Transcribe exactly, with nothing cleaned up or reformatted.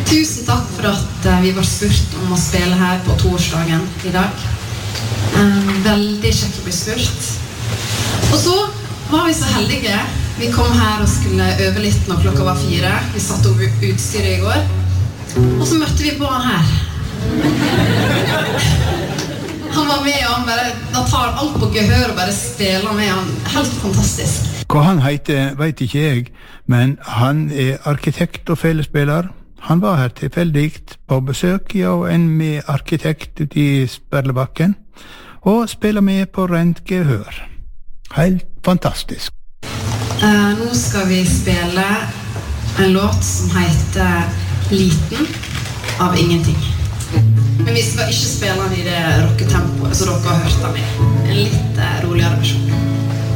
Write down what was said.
Tusen takk for at vi var spurt om å spille her på torsdagen i dag. Veldig kjekt å bli spurt. Og så var vi så heldige. Vi kom her og skulle øve litt når klokka var fire. Vi satt opp utstyret i går. Og så møtte vi på han her. Han var med, og han bare, da tar alt på gehør og bare spiller med han. Helt fantastisk. Hva han heter, vet ikke jeg, men han er arkitekt og fellesspiller. Han var her tilfeldigt på besøk, ja, og en med arkitekt ute i Sperlebakken, og spiller med på rent gehør. Helt fantastisk. Uh, nå skal vi spille en låt som heter Liten av Ingenting. Men vi skal ikke spille den i det rocketempoet, så dere har hørt den i en litt roligere versjon.